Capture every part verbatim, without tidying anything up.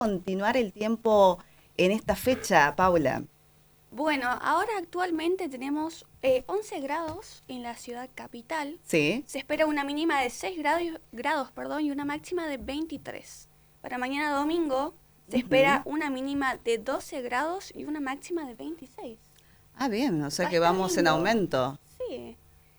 continuar el tiempo en esta fecha, Paula? Bueno, ahora actualmente tenemos eh, once grados en la ciudad capital. Sí. Se espera una mínima de seis grados, grados perdón, y una máxima de veintitrés. Para mañana domingo se uh-huh. espera una mínima de doce grados y una máxima de veintiséis. Ah, bien, o sea que vamos lindo. En aumento. Sí.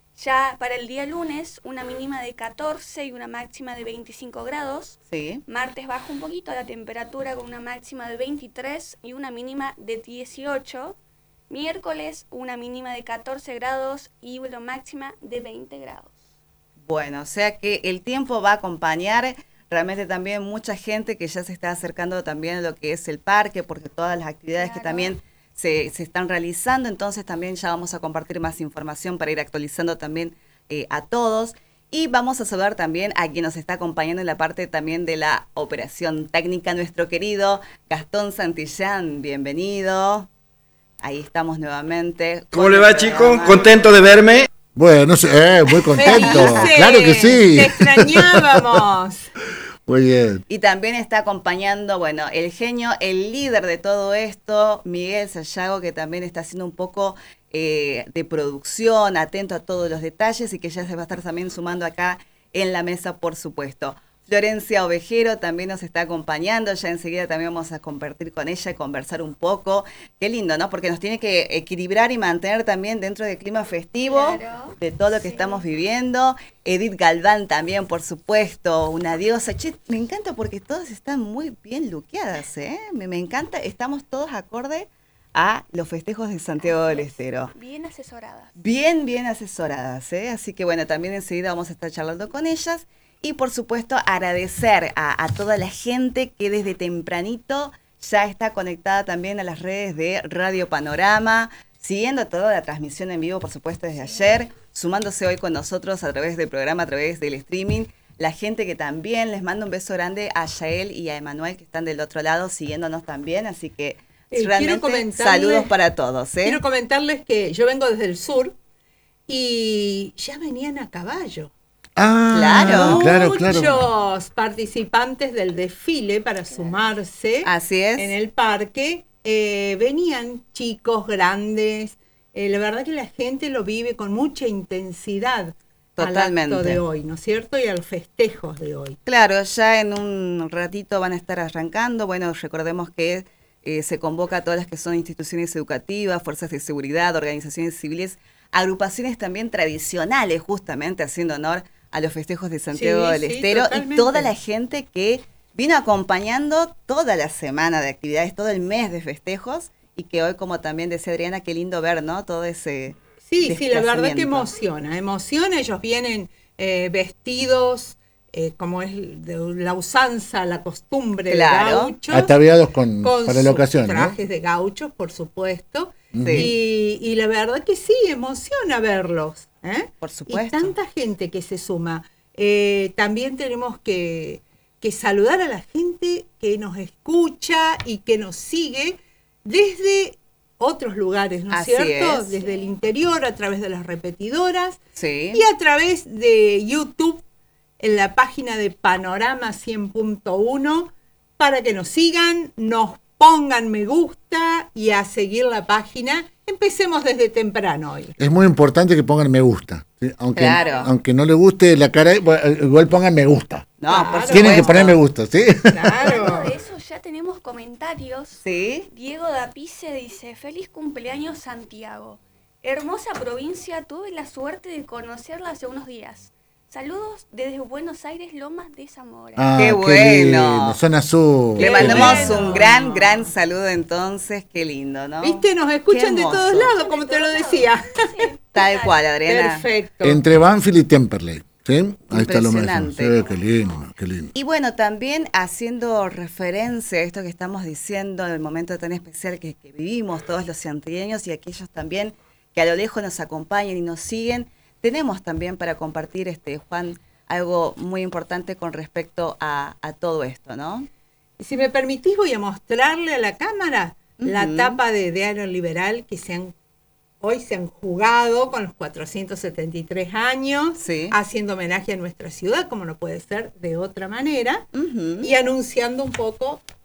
Ya para el día lunes, una mínima de catorce y una máxima de veinticinco grados. Sí. Martes baja un poquito la temperatura con una máxima de veintitrés y una mínima de dieciocho. Miércoles, una mínima de catorce grados y una máxima de veinte grados. Bueno, o sea que el tiempo va a acompañar realmente también mucha gente que ya se está acercando también a lo que es el parque, porque todas las actividades claro. que también se, se están realizando, entonces también ya vamos a compartir más información para ir actualizando también eh, a todos. Y vamos a saludar también a quien nos está acompañando en la parte también de la operación técnica, nuestro querido Gastón Santillán. Bienvenido. Ahí estamos nuevamente. ¿Cómo le va, chico? ¿Contento de verme? Bueno, eh, muy contento. Felices. Claro que sí. Te extrañábamos. Muy bien. Y también está acompañando, bueno, el genio, el líder de todo esto, Miguel Sayago, que también está haciendo un poco eh, de producción, atento a todos los detalles y que ya se va a estar también sumando acá en la mesa, por supuesto. Florencia Ovejero también nos está acompañando, ya enseguida también vamos a compartir con ella y conversar un poco. Qué lindo, ¿no? Porque nos tiene que equilibrar y mantener también dentro del clima festivo, claro, de todo lo que sí. estamos viviendo. Edith Galván también, por supuesto, una diosa. Che, me encanta porque todas están muy bien luqueadas, ¿eh? Me, me encanta, estamos todos acorde a los festejos de Santiago del Estero. Bien asesoradas. Bien, bien asesoradas, ¿eh? Así que bueno, también enseguida vamos a estar charlando con ellas. Y por supuesto agradecer a, a toda la gente que desde tempranito ya está conectada también a las redes de Radio Panorama, siguiendo toda la transmisión en vivo, por supuesto, desde ayer, sumándose hoy con nosotros a través del programa, a través del streaming. La gente que también, les mando un beso grande a Yael y a Emanuel, que están del otro lado siguiéndonos también, así que eh, realmente saludos para todos. ¿eh? Quiero comentarles que yo vengo desde el sur y ya venían a caballo. Ah, claro, claro, muchos claro. participantes del desfile para sumarse Así es. en el parque, eh, venían chicos, grandes, eh, la verdad que la gente lo vive con mucha intensidad. Totalmente. Al acto de hoy, ¿no es cierto? Y a los festejos de hoy. Claro, ya en un ratito van a estar arrancando. Bueno, recordemos que eh, se convoca a todas las que son instituciones educativas, fuerzas de seguridad, organizaciones civiles, agrupaciones también tradicionales, justamente haciendo honor a los festejos de Santiago sí, del sí, Estero, totalmente. Y toda la gente que vino acompañando toda la semana de actividades, todo el mes de festejos, y que hoy, como también decía Adriana, qué lindo ver, ¿no? Todo ese Sí, sí, la verdad que emociona, emociona, ellos vienen eh, vestidos, eh, como es de la usanza, la costumbre claro. de gauchos. Ataviados con, con para la ocasión, trajes ¿no? de gauchos, por supuesto. Sí. Y, y la verdad que sí, emociona verlos. ¿eh? Por supuesto. Y tanta gente que se suma. Eh, también tenemos que, que saludar a la gente que nos escucha y que nos sigue desde otros lugares, ¿no es Así cierto? es. Desde el interior, a través de las repetidoras sí. y a través de YouTube, en la página de Panorama cien punto uno, para que nos sigan, nos pongan me gusta y a seguir la página. Empecemos desde temprano hoy. Es muy importante que pongan me gusta. ¿sí? Aunque, claro. aunque no le guste la cara, igual pongan me gusta. No, claro. por supuesto. Tienen que poner me gusta, ¿sí? Claro. Hablando de eso, ya tenemos comentarios. Sí. Diego Dapice dice, feliz cumpleaños Santiago. Hermosa provincia, tuve la suerte de conocerla hace unos días. Saludos desde Buenos Aires, Lomas de Zamora. Ah, qué bueno. Lindo, zona sur. Le Qué mandamos bueno. un gran, gran saludo entonces. Qué lindo, ¿no? ¿Viste? Nos escuchan de todos lados, como te lo decía. Sí, Tal cual, Adriana. Perfecto. Entre Banfield y Temperley. ¿sí? Ahí está lo mejor. Impresionante. Sí, qué lindo, qué lindo. Y bueno, también haciendo referencia a esto que estamos diciendo, en el momento tan especial que, que vivimos todos los santiagueños y aquellos también que a lo lejos nos acompañan y nos siguen, tenemos también para compartir, este Juan, algo muy importante con respecto a, a todo esto, ¿no? Y si me permitís, voy a mostrarle a la cámara uh-huh. la tapa de Diario Liberal que se han, hoy se han jugado con los cuatrocientos setenta y tres años, sí. haciendo homenaje a nuestra ciudad, como no puede ser de otra manera, uh-huh. y anunciando un poco